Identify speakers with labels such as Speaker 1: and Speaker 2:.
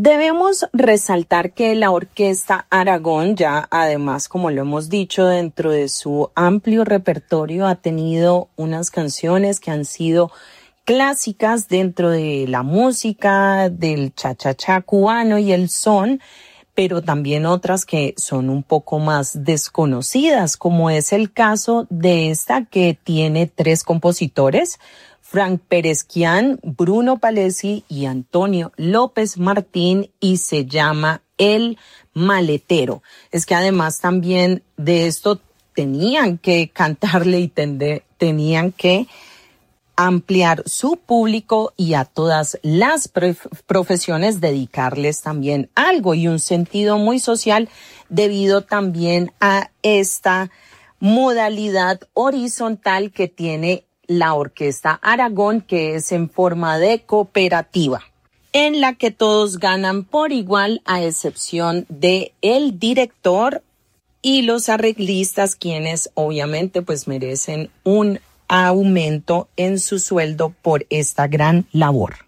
Speaker 1: Debemos resaltar que la Orquesta Aragón, ya además, como lo hemos dicho, dentro de su amplio repertorio ha tenido unas canciones que han sido clásicas dentro de la música, del cha-cha-cha cubano y el son, pero también otras que son un poco más desconocidas, como es el caso de esta que tiene 3 compositores, Frank Peresquian, Bruno Palesi y Antonio López Martín, y se llama El Maletero. Es que además también de esto tenían que cantarle y tenían que ampliar su público y a todas las profesiones dedicarles también algo y un sentido muy social debido también a esta modalidad horizontal que tiene la Orquesta Aragón, que es en forma de cooperativa, en la que todos ganan por igual a excepción de el director y los arreglistas, quienes obviamente pues merecen un aumento en su sueldo por esta gran labor.